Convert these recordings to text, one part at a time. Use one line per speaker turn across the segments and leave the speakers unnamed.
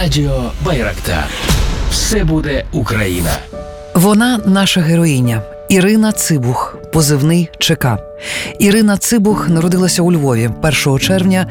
Радіо Байрактар. Все буде Україна.
Вона наша героїня Ірина Цибух, позивний ЧК. Ірина Цибух народилася у Львові 1 червня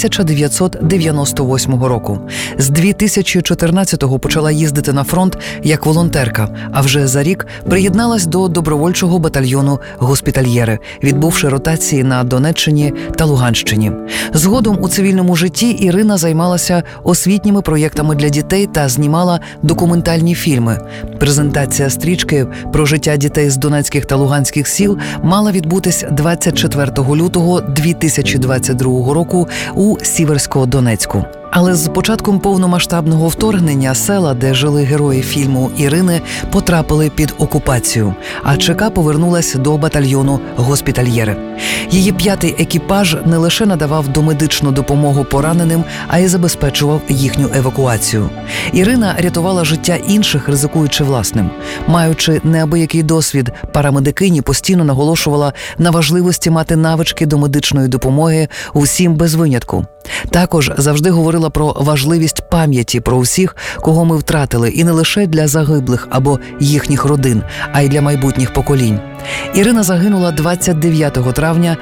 1998 року. З 2014-го почала їздити на фронт як волонтерка, а вже за рік приєдналась до добровольчого батальйону «Госпітальєри», відбувши ротації на Донеччині та Луганщині. Згодом у цивільному житті Ірина займалася освітніми проєктами для дітей та знімала документальні фільми. Презентація стрічки про життя дітей з донецьких та луганських сіл мала відбутись 24 лютого 2022 року у Сіверсько-Донецьку. Але з початком повномасштабного вторгнення села, де жили герої фільму Ірини, потрапили під окупацію, а ЧК повернулась до батальйону «Госпітальєри». Її 5-й екіпаж не лише надавав домедичну допомогу пораненим, а й забезпечував їхню евакуацію. Ірина рятувала життя інших, ризикуючи власним. Маючи неабиякий досвід, парамедикині постійно наголошувала на важливості мати навички до медичної допомоги усім без винятку. Також завжди говорила про важливість пам'яті про усіх, кого ми втратили, і не лише для загиблих або їхніх родин, а й для майбутніх поколінь. Ірина загинула 29 травня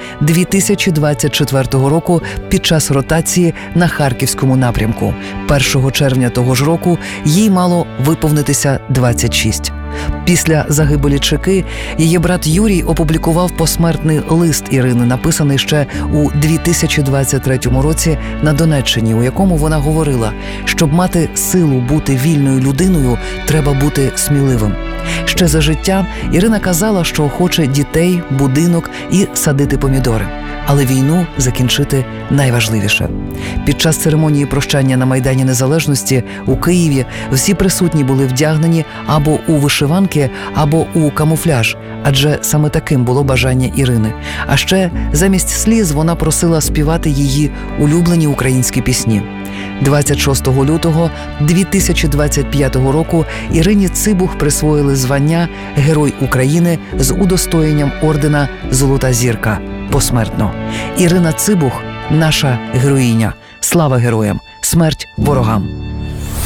2024 року під час ротації на Харківському напрямку. 1 червня того ж року їй мало виповнитися 26. Після загибелі ЧК її брат Юрій опублікував посмертний лист Ірини, написаний ще у 2023 році на Донеччині, у якому вона говорила, щоб мати силу бути вільною людиною, треба бути сміливим. Ще за життя Ірина казала, що хоче дітей, будинок і садити помідори. Але війну закінчити найважливіше. Під час церемонії прощання на Майдані Незалежності у Києві всі присутні були вдягнені або у вишиванки, або у камуфляж, адже саме таким було бажання Ірини. А ще замість сліз вона просила співати її улюблені українські пісні. 26 лютого 2025 року Ірині Цибух присвоїли звання Герой України з удостоєнням ордена «Золота зірка» посмертно. Ірина Цибух – наша героїня. Слава героям! Смерть ворогам!